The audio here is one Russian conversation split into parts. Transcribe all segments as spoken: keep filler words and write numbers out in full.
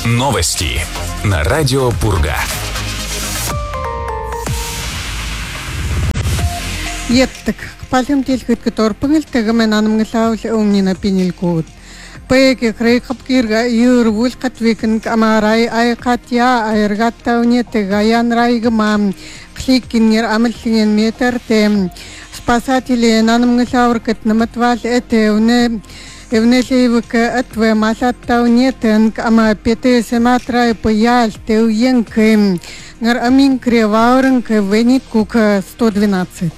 Новости на радио Пурга. Еттик. Палем телхит которпыгыл тегемен анымгылаул умнина пинилкут. Пэки хрейхапкирга юрвул катвикин амарай айкатя айргаттауне тегаян райгмам кликинер амылсинген метр тем. Спасатели нанымгылаур кытнымытвал этеуне Евнелевик отве масаттауне тенк ама пете сематрай паял теуенк гар амин кревауренк венит кука сто двенадцать.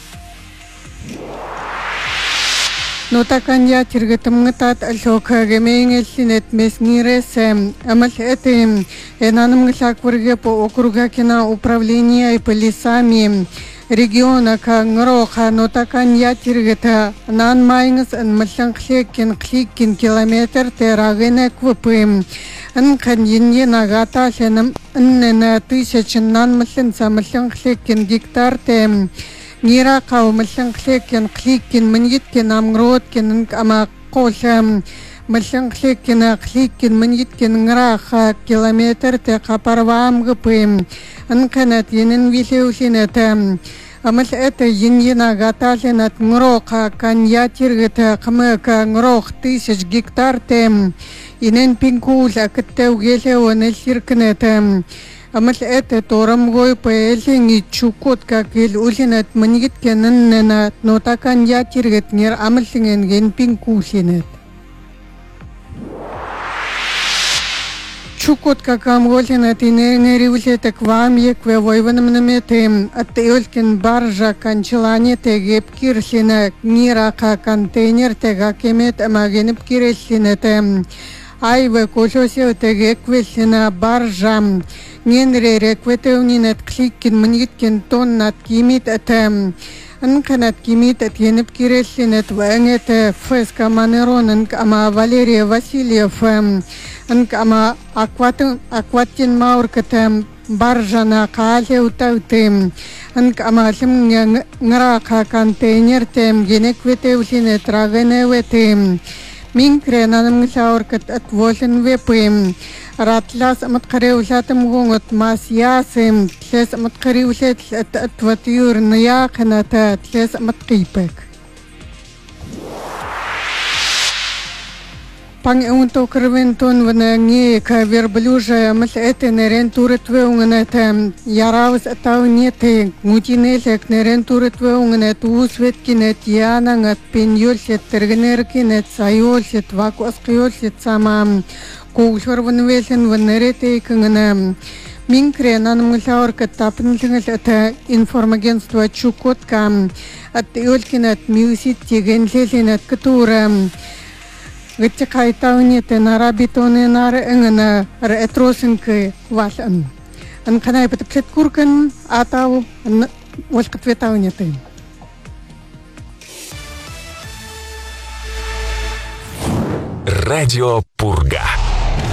Но так анья тиргетамгатат алшока гемейнгелсинет месниресем амал этим энанымглаквырге по округа кина управления и по лесами региона Кангроха, но так анья тиргета нан майнгс ан маланхлекин кликин километр терагене квпым ан каньинье нагата ленам аннена тысяча нан малан самаланхлекин гектар тем Нира кау маланхлекин кликин маньиткин амгроткин ама колам маланхлекин кликин маньиткин граха километр те капарвам гпым анканат енен вилеусинетам амал это еньена гаталенат гроха канья тиргета камека грох тысяч гектар тем инен пинкула каттеугелеонел сиркнетам Амал это торамгой пэлинги чукот какил улинат манигит кенненат но такан я тиргет нер амалсинген ген пинкусинет Чукот какам голинат инери улетек вам екве войванамнамете аттеолкин баржа канчелане тегеп кирсина нирака контейнер тега кемет амагенеп кирсинете Айве кошосе тегеквесина баржам Ненре рекветеунинет кликин маньиткин тоннат кимит атам анканат кимит атьенеп киресинет вэнгет фэска манеронен ама Валерия Васильев анкама акватин акватин мауркатам баржана кале утаутем анкама лим нрака контейнер тем генекветеусинет рагеневетем Минкре нанамгсауркат отволен вепым ратлас маткареулатам гунгот масясым тлес маткареулат отватюр наяканата тлес маткипек Пан эунто кровентон вананги ка верблюжа мал это нерен туретве унгната яравс атаунете мутинелек нерен туретве унгнат усветкинет янангат пеньолсет тергенеркинет сайолсет вакуаскиолсет самам коушорванвелен ванерете кангана Минкре нанамглаурка тапнлингал ата информагентство Чукотка от иолкинат мюсит тигенлеленат катура Гытчакай таунете нарабитоне нар энгана ретросинке валан. Анканай петпсет куркан атау волкатве таунете. Радио Пурга.